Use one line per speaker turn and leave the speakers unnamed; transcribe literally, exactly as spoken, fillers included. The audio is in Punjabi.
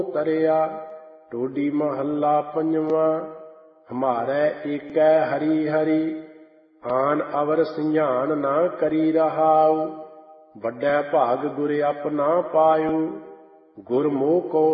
ਤਰਿਆ। ਟੋਡੀ ਮਹੱਲਾ ਪੰਜਵਾਂ। ਹਮਾਰੇ ਏਕੈ ਹਰੀ ਹਰੀ, ਆਨ ਅਵਰ ਸਿਆਣ ਨਾ ਕਰੀ ਰਹਾਉ। ਵੱਡੈ ਭਾਗ ਗੁਰ ਆਪਣਾ ਪਾਇਉ, ਗੁਰ ਮੋਹ ਕੋ